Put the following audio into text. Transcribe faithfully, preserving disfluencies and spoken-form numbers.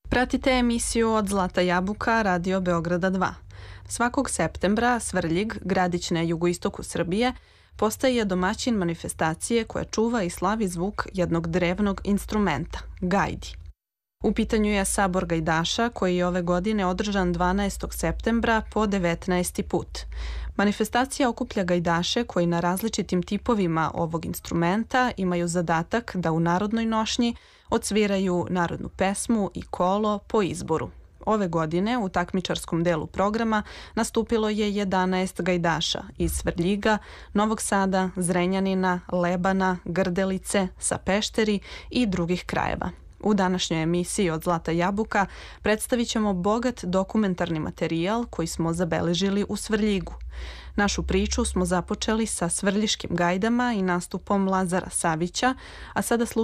Pratite emisiju Od Zlata jabuka Radio Beograda dva. Svakog septembra Svrljig, gradić na jugoistoku Srbije, postaje domaćin manifestacije koja čuva i slavi zvuk jednog drevnog instrumenta, gajdi. U pitanju je sabor gajdaša koji je ove godine održan dvanaestog septembra po devetnaesti put. Manifestacija okuplja gajdaše koji na različitim tipovima ovog instrumenta imaju zadatak da u narodnoj nošnji odsviraju narodnu pesmu i kolo po izboru. Ove godine u takmičarskom delu programa nastupilo je jedanaest gajdaša iz Svrljiga, Novog Sada, Zrenjanina, Lebana, Grdelice, sa Pešteri i drugih krajeva. U današnjoj emisiji Od Zlata jabuka predstavit ćemo bogat dokumentarni materijal koji smo zabeležili u Svrljigu. Našu priču smo započeli sa svrljiškim gajdama i nastupom Lazara Savića, a sada slušamo